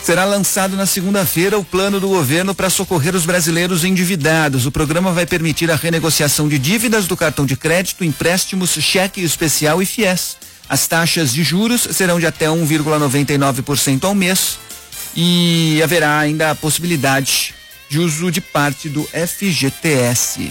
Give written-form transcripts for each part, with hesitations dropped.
Será lançado na segunda-feira o plano do governo para socorrer os brasileiros endividados. O programa vai permitir a renegociação de dívidas do cartão de crédito, empréstimos, cheque especial e FIES. As taxas de juros serão de até 1,99% ao mês e haverá ainda a possibilidade de uso de parte do FGTS.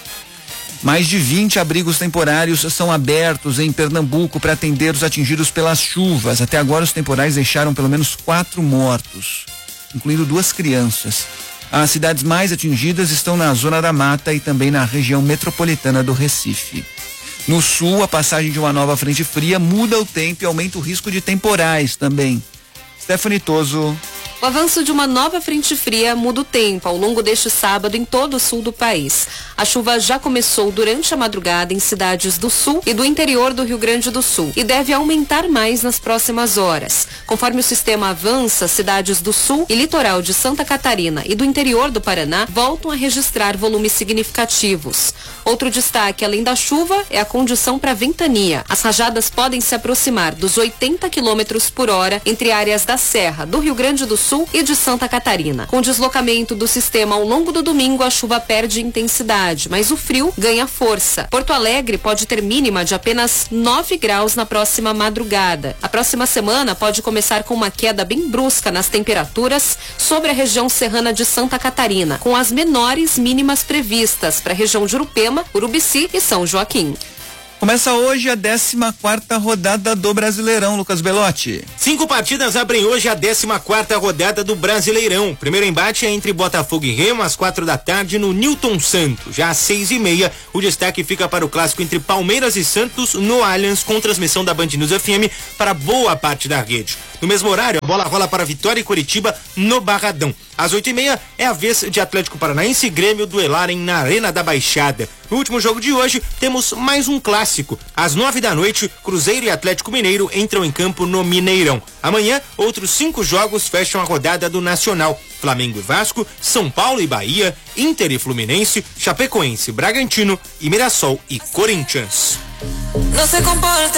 Mais de 20 abrigos temporários são abertos em Pernambuco para atender os atingidos pelas chuvas. Até agora, os temporais deixaram pelo menos 4 mortos, incluindo 2 crianças. As cidades mais atingidas estão na Zona da Mata e também na região metropolitana do Recife. No sul, a passagem de uma nova frente fria muda o tempo e aumenta o risco de temporais também. Stephanie Toso. O avanço de uma nova frente fria muda o tempo ao longo deste sábado em todo o sul do país. A chuva já começou durante a madrugada em cidades do sul e do interior do Rio Grande do Sul e deve aumentar mais nas próximas horas. Conforme o sistema avança, cidades do sul e litoral de Santa Catarina e do interior do Paraná voltam a registrar volumes significativos. Outro destaque, além da chuva, é a condição para ventania. As rajadas podem se aproximar dos 80 km por hora entre áreas da Serra, do Rio Grande do Sul e de Santa Catarina. Com o deslocamento do sistema ao longo do domingo, a chuva perde intensidade, mas o frio ganha força. Porto Alegre pode ter mínima de apenas 9 graus na próxima madrugada. A próxima semana pode começar com uma queda bem brusca nas temperaturas sobre a região serrana de Santa Catarina, com as menores mínimas previstas para a região de Urupema, Urubici e São Joaquim. Começa hoje a 14ª rodada do Brasileirão, Lucas Belotti. 5 partidas abrem hoje a 14ª rodada do Brasileirão. Primeiro embate é entre Botafogo e Remo às 4 da tarde no Newton Santos. Já às 6h30, o destaque fica para o clássico entre Palmeiras e Santos no Allianz, com transmissão da Band News FM para boa parte da rede. No mesmo horário, a bola rola para Vitória e Curitiba no Barradão. Às 8h30 é a vez de Atlético Paranaense e Grêmio duelarem na Arena da Baixada. No último jogo de hoje, temos mais um clássico. Às 9 da noite, Cruzeiro e Atlético Mineiro entram em campo no Mineirão. Amanhã, outros 5 jogos fecham a rodada do Nacional. Flamengo e Vasco, São Paulo e Bahia, Inter e Fluminense, Chapecoense, Bragantino e Mirassol e Corinthians. No se comporta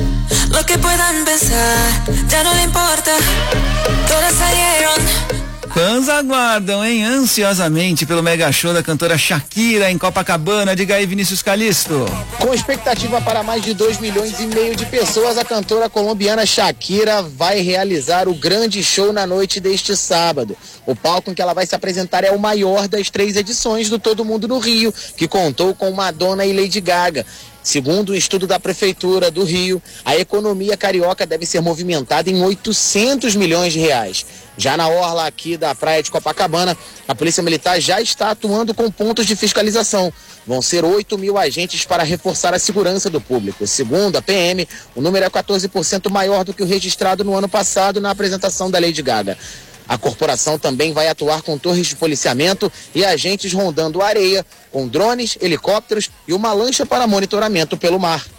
lo que puedan pensar, ya no le importa, todas salieron. Fãs aguardam, hein, ansiosamente pelo mega show da cantora Shakira em Copacabana. Diga aí, Vinícius Calisto. Com expectativa para mais de 2,5 milhões de pessoas, a cantora colombiana Shakira vai realizar o grande show na noite deste sábado. O palco em que ela vai se apresentar é o maior das 3 edições do Todo Mundo no Rio, que contou com Madonna e Lady Gaga. Segundo o estudo da Prefeitura do Rio, a economia carioca deve ser movimentada em 800 milhões de reais. Já na orla aqui da praia de Copacabana, a Polícia Militar já está atuando com pontos de fiscalização. Vão ser 8.000 agentes para reforçar a segurança do público. Segundo a PM, o número é 14% maior do que o registrado no ano passado na apresentação da Lady Gaga. A corporação também vai atuar com torres de policiamento e agentes rondando a areia, com drones, helicópteros e uma lancha para monitoramento pelo mar.